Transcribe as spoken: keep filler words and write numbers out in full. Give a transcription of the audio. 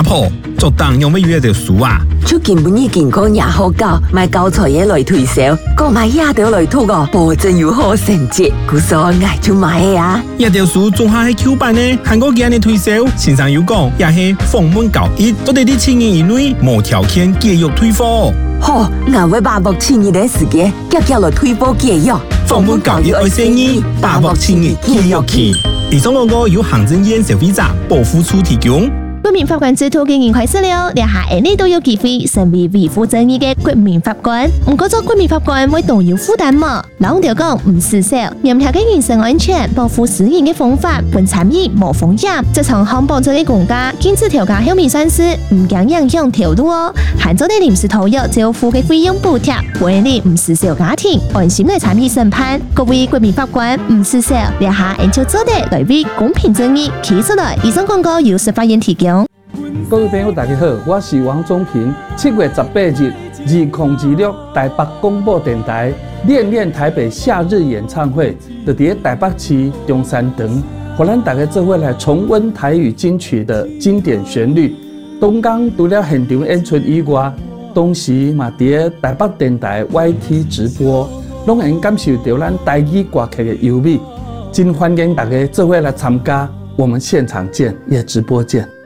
婆，做当用要约条书啊？ 就根本已经讲也好教，买教材嘢来推销，购买也条来吐个，保证有好成绩。故所爱就买的啊！ 一条书做下喺 Q 版呢，韩国今日推销，线上有讲也係封门交易，做哋啲千元以内无条件继续退货。 好，我会把握千二的时间，夹夹来退货继续。 封门交易爱生意，把握千元继续去。以上广告由行政院消费者保护处提供。 国民法官制度經已開始了，日下下你都有機會成為維護正義嘅國民法官。唔過做國民法官會都有負擔嘛？老條講唔施手，嚴格嘅人身安全、保護私人嘅方法，本參與無風險。這場康保者嘅國家，堅持調價後面算是唔驚影響條路哦。限咗啲臨時投入政府嘅費用補貼，為你唔施手家庭安心嚟參與審判。各位國民法官唔施手，日下研究做得來為公平正義企出來。以上廣告由司法院提供。 各位朋友，大家好，我是王宗平。七月十八日，二零二六台北廣播電台練練台北夏日演唱會，就喺台北市中山堂，互咱大家做伙來重溫台語金曲的經典旋律。東港除了現場演出以外，同時嘛喺台北電台 Y T 直播，攏能感受到咱台語歌曲的優美。真歡迎大家做伙來參加，我們現場見，也直播見。